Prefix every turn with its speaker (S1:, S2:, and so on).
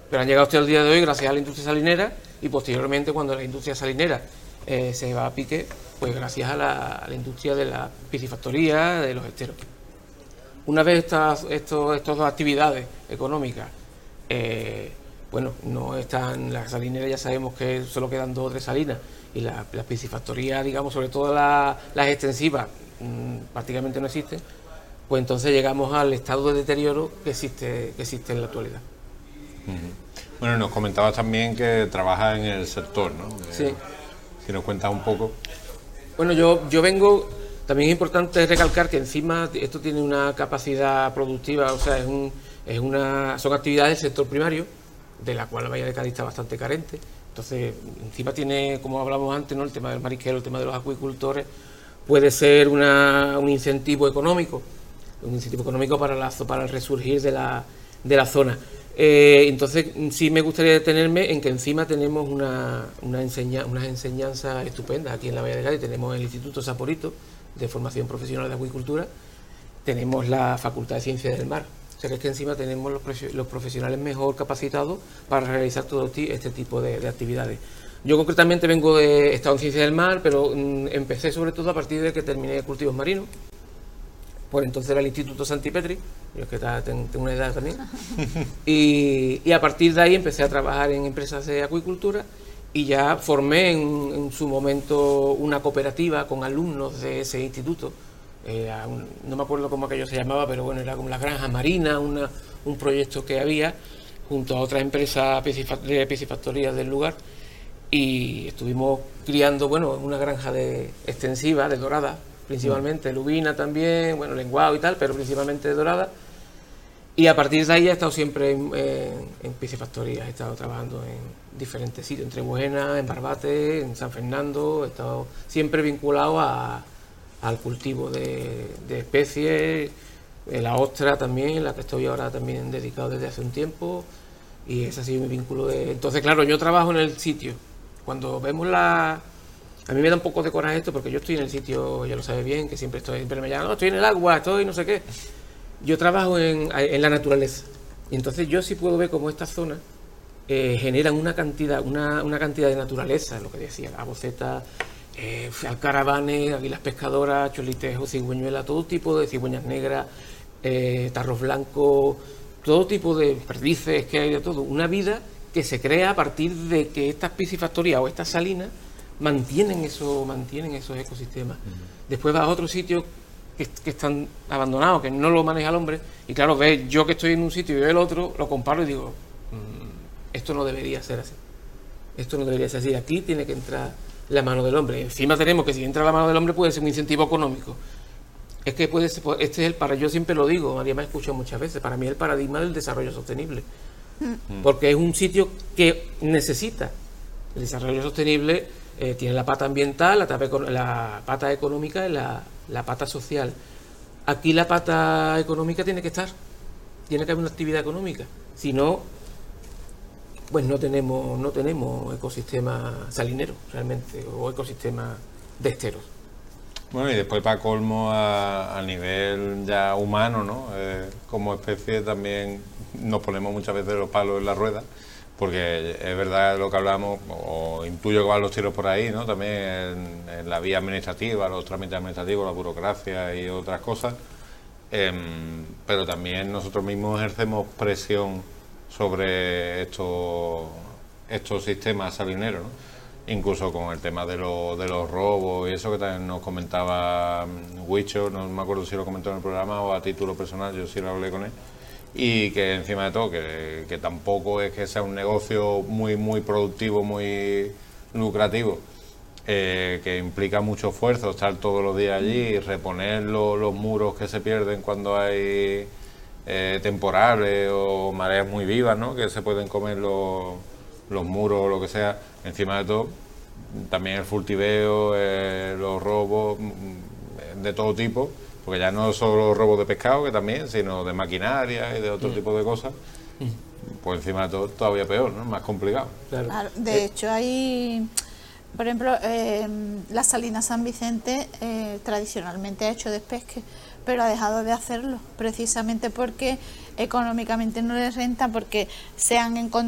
S1: pero han llegado hasta el día de hoy gracias a la industria salinera y posteriormente cuando la industria salinera se va a pique, pues gracias a la industria de la piscifactoría, de los esteros. Una vez estas dos actividades económicas, bueno, no están, las salineras ya sabemos que solo quedan 2 o 3 salinas y las piscifactorías, digamos, sobre todo las extensivas, prácticamente no existen, pues entonces llegamos al estado de deterioro que existe en la actualidad.
S2: Bueno, nos comentabas también que trabajas en el sector, ¿no?
S1: Sí.
S2: Si nos cuentas un poco.
S1: Bueno, yo vengo, también es importante recalcar que encima esto tiene una capacidad productiva, o sea, son actividades del sector primario, de la cual la Bahía de Cádiz está bastante carente. Entonces, encima tiene, como hablamos antes, ¿no?, el tema del marisquero, el tema de los acuicultores, puede ser un incentivo económico para el resurgir de la zona. Entonces, sí me gustaría detenerme en que encima tenemos unas enseñanzas estupendas aquí en la Bahía de Cádiz. Tenemos el Instituto Saporito de Formación Profesional de Acuicultura, tenemos la Facultad de Ciencias del Mar. O sea que es que encima tenemos los profesionales mejor capacitados para realizar todo este tipo de actividades. Yo concretamente he estado en Ciencias del Mar, pero empecé sobre todo a partir de que terminé cultivos marinos. Por entonces era el Instituto Santipetri, yo es que tengo una edad también, y a partir de ahí empecé a trabajar en empresas de acuicultura y ya formé en su momento una cooperativa con alumnos de ese instituto. No me acuerdo cómo aquello se llamaba, pero bueno, era como las granjas marinas, un proyecto que había junto a otras empresas de piscifactorías del lugar, y estuvimos criando, bueno, una granja extensiva de dorada, principalmente, lubina también, bueno, lenguado y tal, pero principalmente de dorada. Y a partir de ahí he estado siempre en piscifactorías, he estado trabajando en diferentes sitios, en Trebuena, en Barbate, en San Fernando, he estado siempre vinculado al cultivo de especies, la ostra también, la que estoy ahora también dedicado desde hace un tiempo, y ese ha sido mi vínculo. Entonces, claro, yo trabajo en el sitio. Cuando vemos a mí me da un poco de coraje esto porque yo estoy en el sitio, ya lo sabes bien, que siempre me llaman, no, estoy en el agua, estoy no sé qué. Yo trabajo en la naturaleza, y entonces yo sí puedo ver cómo estas zonas generan una cantidad de naturaleza, lo que decía, abocetas, alcaravanes, águilas pescadoras, cholitejos, cigüeñuelas, todo tipo de cigüeñas negras, tarros blancos, todo tipo de perdices, que hay de todo. Una vida que se crea a partir de que estas piscifactorías o estas salinas mantienen esos ecosistemas. Después vas a otros sitios que están abandonados, que no lo maneja el hombre, y claro, ves, yo que estoy en un sitio y veo el otro, lo comparo y digo, esto no debería ser así. Esto no debería ser así. Aquí tiene que entrar la mano del hombre. Encima tenemos que si entra la mano del hombre puede ser un incentivo económico. Es que puede ser, este es yo siempre lo digo, María me ha escuchado muchas veces, para mí es el paradigma del desarrollo sostenible. Porque es un sitio que necesita el desarrollo sostenible. Tiene la pata ambiental, la pata económica y la pata social. Aquí la pata económica tiene que haber una actividad económica. Si no, pues no tenemos ecosistema salinero realmente, o ecosistema de esteros.
S2: Bueno, y después para colmo a nivel ya humano, ¿no? Como especie también nos ponemos muchas veces los palos en la rueda, porque es verdad lo que hablamos, o intuyo que van los tiros por ahí, ¿no? También en la vía administrativa, los trámites administrativos, la burocracia y otras cosas, pero también nosotros mismos ejercemos presión sobre estos sistemas salineros, ¿no? Incluso con el tema de los robos y eso que también nos comentaba Huicho, no me acuerdo si lo comentó en el programa o a título personal, yo sí lo hablé con él, y que encima de todo que tampoco es que sea un negocio muy productivo, muy lucrativo, que implica mucho esfuerzo estar todos los días allí y reponer los muros que se pierden cuando hay temporales o mareas muy vivas, ¿no? Que se pueden comer los muros o lo que sea. Encima de todo, también el furtiveo, los robos de todo tipo, porque ya no solo robos de pescado, que también, sino de maquinaria y de otro tipo de cosas, pues encima de todo todavía peor, ¿no? Más complicado.
S3: Claro, de hecho hay, por ejemplo, la Salina San Vicente tradicionalmente ha hecho despesque, pero ha dejado de hacerlo, precisamente porque económicamente no les renta, porque se han encontrado